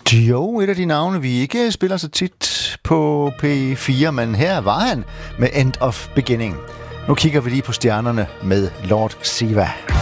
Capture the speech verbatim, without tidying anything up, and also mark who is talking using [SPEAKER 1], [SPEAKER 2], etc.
[SPEAKER 1] Dio, et af de navne, vi ikke spiller så tit på P fire, men her var han med End of Beginning. Nu kigger vi lige på stjernerne med Lord Siva.